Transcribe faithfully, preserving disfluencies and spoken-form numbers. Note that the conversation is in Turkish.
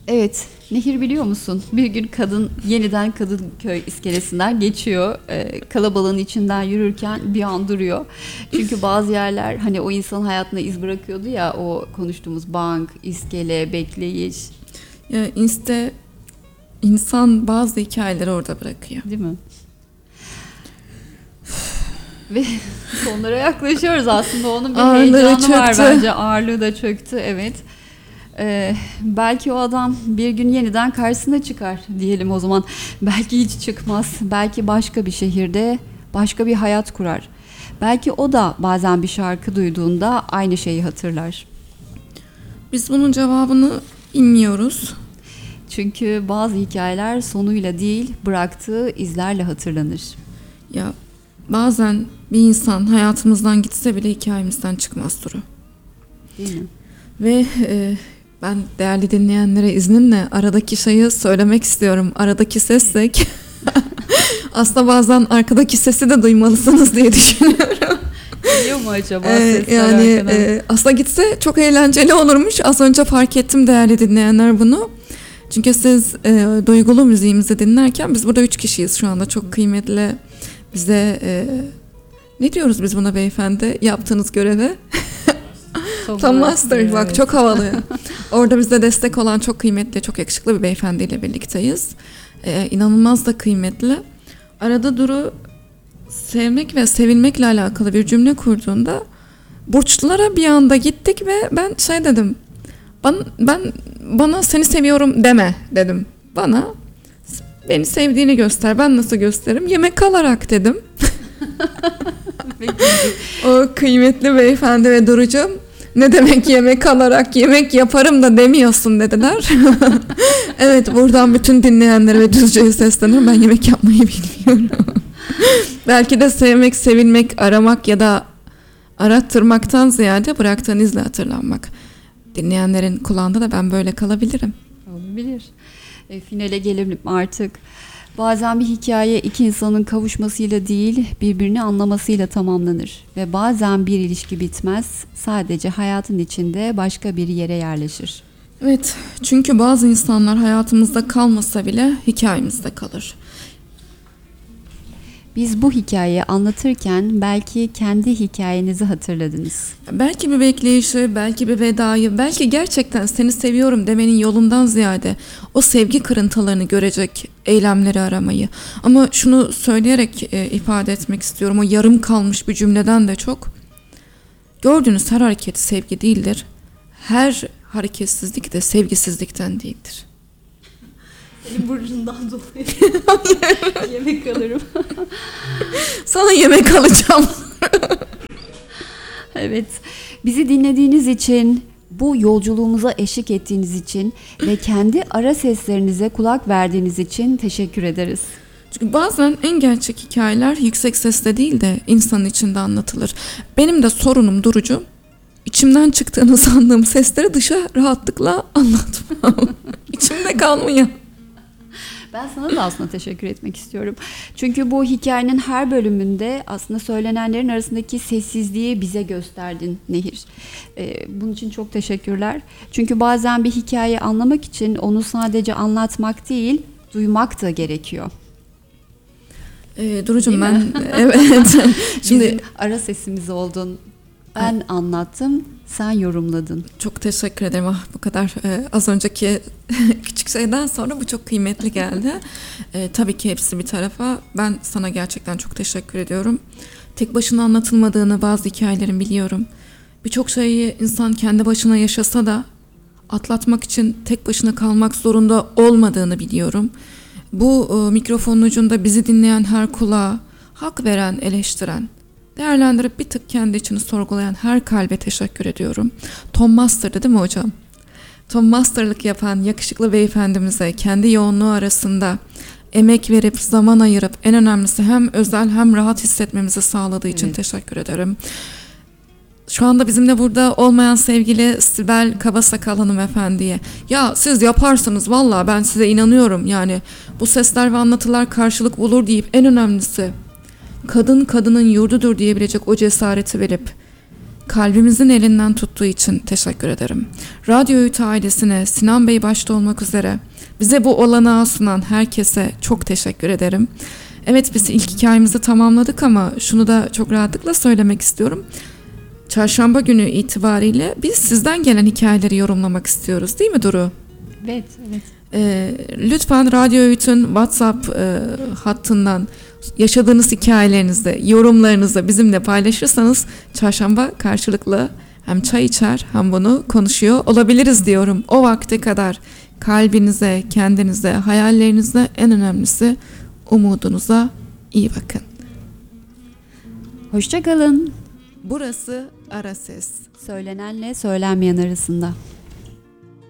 Evet, Nehir biliyor musun? Bir gün kadın yeniden Kadıköy iskelesinden geçiyor. Ee, kalabalığın içinden yürürken bir an duruyor. Çünkü bazı yerler hani o insanın hayatına iz bırakıyordu ya, o konuştuğumuz bank, iskele, bekleyiş. Ya inste insan bazı hikayeleri orada bırakıyor. Değil mi? Ve sonlara yaklaşıyoruz aslında. Onun bir Ağırlığı heyecanı var çöktü. bence. Ağırlığı da çöktü, evet. Ee, belki o adam bir gün yeniden karşısına çıkar diyelim o zaman. Belki hiç çıkmaz. Belki başka bir şehirde başka bir hayat kurar. Belki o da bazen bir şarkı duyduğunda aynı şeyi hatırlar. Biz bunun cevabını bilmiyoruz. Çünkü bazı hikayeler sonuyla değil, bıraktığı izlerle hatırlanır. Ya bazen bir insan hayatımızdan gitse bile hikayemizden çıkmaz Duru. Değil mi? Ve e, ben değerli dinleyenlere izninle aradaki şeyi söylemek istiyorum. Aradaki sessek aslında bazen arkadaki sesi de duymalısınız diye düşünüyorum. Biliyor mu acaba Ee, sesler yani arkadan? e, aslında gitse çok eğlenceli olurmuş. Az önce fark ettim değerli dinleyenler bunu. Çünkü siz e, duygulu müziğimizi dinlerken biz burada üç kişiyiz şu anda. Çok kıymetli bize e, ne diyoruz biz buna beyefendi yaptığınız göreve? Tom Master, Evet. bak çok havalı. Orada bize destek olan çok kıymetli, çok yakışıklı bir beyefendiyle birlikteyiz. Ee, inanılmaz da kıymetli. Arada Duru sevmek ve sevilmekle alakalı bir cümle kurduğunda burçlara bir anda gittik ve ben şey dedim. Ben, ben bana seni seviyorum deme dedim. Bana beni sevdiğini göster. Ben nasıl gösteririm? Yemek kalarak dedim. O kıymetli beyefendi ve Duru'cum, ne demek yemek alarak, yemek yaparım da demiyorsun dediler. Evet, buradan bütün dinleyenlere ve Düzce'ye sesleniyorum. Ben yemek yapmayı bilmiyorum. Belki de sevmek, sevilmek, aramak ya da arattırmaktan ziyade bıraktığın izle hatırlanmak. Dinleyenlerin kulağında da ben böyle kalabilirim. Olabilir. E, finale gelelim artık. Bazen bir hikaye iki insanın kavuşmasıyla değil, birbirini anlamasıyla tamamlanır. Ve bazen bir ilişki bitmez, sadece hayatın içinde başka bir yere yerleşir. Evet, çünkü bazı insanlar hayatımızda kalmasa bile hikayemizde kalır. Biz bu hikayeyi anlatırken belki kendi hikayenizi hatırladınız. Belki bir bekleyişi, belki bir vedayı, belki gerçekten seni seviyorum demenin yolundan ziyade o sevgi kırıntılarını görecek eylemleri aramayı. Ama şunu söyleyerek e, ifade etmek istiyorum, o yarım kalmış bir cümleden de çok. Gördüğünüz her hareket sevgi değildir. Her hareketsizlik de sevgisizlikten değildir. Senin burcundan dolayı yemek alırım. Sana yemek alacağım. Evet, bizi dinlediğiniz için, bu yolculuğumuza eşlik ettiğiniz için ve kendi ara seslerinize kulak verdiğiniz için teşekkür ederiz. Çünkü bazen en gerçek hikayeler yüksek sesle değil de insanın içinde anlatılır. Benim de sorunum Duru'cum, içimden çıktığını sandığım sesleri dışa rahatlıkla anlatmam. İçimde kalmıyor. Ben sana da aslında teşekkür etmek istiyorum. Çünkü bu hikayenin her bölümünde aslında söylenenlerin arasındaki sessizliği bize gösterdin Nehir. Ee, bunun için çok teşekkürler. Çünkü bazen bir hikayeyi anlamak için onu sadece anlatmak değil, duymak da gerekiyor. Ee, Duru'cum Değil ben mi? evet. Şimdi Şimdi ara sesimiz oldun. Ben anlattım, sen yorumladın. çok teşekkür ederim. Ah, bu kadar e, az önceki küçük şeyden sonra bu çok kıymetli geldi. E, tabii ki hepsi bir tarafa. Ben sana gerçekten çok teşekkür ediyorum. Tek başına anlatılmadığını bazı hikayelerin biliyorum. Birçok şeyi insan kendi başına yaşasa da atlatmak için tek başına kalmak zorunda olmadığını biliyorum. Bu e, mikrofonun ucunda bizi dinleyen her kulağa, hak veren, eleştiren, değerlendirip bir tık kendi içini sorgulayan her kalbe teşekkür ediyorum. Tom Master'dı değil mi hocam? Tom Master'lık yapan yakışıklı beyefendimize kendi yoğunluğu arasında emek verip zaman ayırıp en önemlisi hem özel hem rahat hissetmemizi sağladığı için Evet. teşekkür ederim. Şu anda bizimle burada olmayan sevgili Sibel Kabasakal hanımefendiye, ya siz yaparsınız valla ben size inanıyorum, yani bu sesler ve anlatılar karşılık bulur deyip en önemlisi kadın kadının yurdudur diyebilecek o cesareti verip kalbimizin elinden tuttuğu için teşekkür ederim. Radyo Öğüt ailesine, Sinan Bey başta olmak üzere bize bu olanağı sunan herkese çok teşekkür ederim. Evet, biz ilk hikayemizi tamamladık ama şunu da çok rahatlıkla söylemek istiyorum. Çarşamba günü itibariyle biz sizden gelen hikayeleri yorumlamak istiyoruz, değil mi Duru? Evet, evet. Ee, lütfen Radyo Öğüt'ün WhatsApp e, hattından yaşadığınız hikayelerinizi, yorumlarınızı bizimle paylaşırsanız çarşamba karşılıklı hem çay içer hem bunu konuşuyor olabiliriz diyorum. O vakte kadar kalbinize, kendinize, hayallerinize, en önemlisi umudunuza iyi bakın. Hoşça kalın. Burası Ara Ses. Söylenenle söylenmeyen arasında.